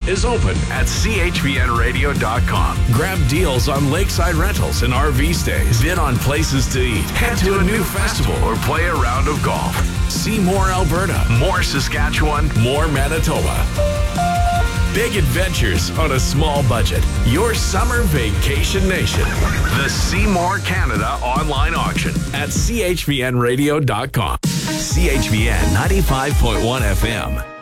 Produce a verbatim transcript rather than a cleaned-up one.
is open at C H V N radio dot com. Grab deals on lakeside rentals and R V stays. Bid on places to eat. Head to a new festival or play a round of golf. See more Alberta, more Saskatchewan, more Manitoba. Big adventures on a small budget. Your summer vacation nation. The See More Canada online auction at C H V N radio dot com. C H V N ninety-five point one F M.